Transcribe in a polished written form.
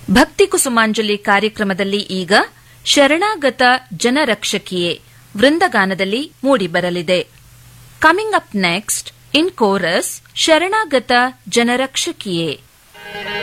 ಭಕ್ತಿ ಕುಸುಮಾಂಜಲಿ ಕಾರ್ಯಕ್ರಮದಲ್ಲಿ ಈಗ ಶರಣಾಗತ ಜನರಕ್ಷಕಿಯೇ ವೃಂದಗಾನದಲ್ಲಿ ಮೂಡಿಬರಲಿದೆ. ಕಮಿಂಗ್ ಅಪ್ ನೆಕ್ಸ್ಟ್ ಇನ್ ಕೋರಸ್ ಶರಣಾಗತ ಜನರಕ್ಷಕಿಯೇ.